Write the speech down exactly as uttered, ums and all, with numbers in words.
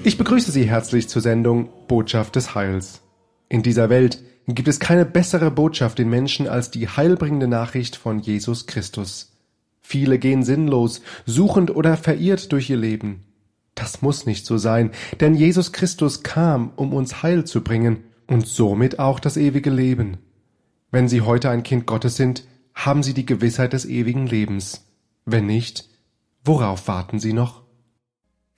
Ich begrüße Sie herzlich zur Sendung Botschaft des Heils. In dieser Welt gibt es keine bessere Botschaft den Menschen als die heilbringende Nachricht von Jesus Christus. Viele gehen sinnlos, suchend oder verirrt durch ihr Leben. Das muss nicht so sein, denn Jesus Christus kam, um uns Heil zu bringen und somit auch das ewige Leben. Wenn Sie heute ein Kind Gottes sind, haben Sie die Gewissheit des ewigen Lebens. Wenn nicht, worauf warten Sie noch?